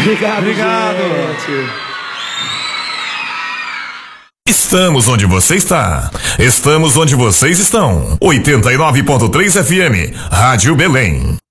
Obrigado. Gente. Estamos onde você está. Estamos onde vocês estão. 89.3 FM, Rádio Belém.